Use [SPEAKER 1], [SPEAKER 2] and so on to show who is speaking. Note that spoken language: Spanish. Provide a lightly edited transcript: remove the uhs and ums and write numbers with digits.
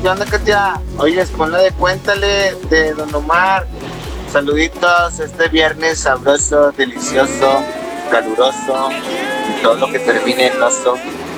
[SPEAKER 1] ¿qué onda, Katia? Oyes, ponle de cuéntale de Don Omar. Saluditos este viernes sabroso, delicioso, caluroso y todo lo que termine en oso.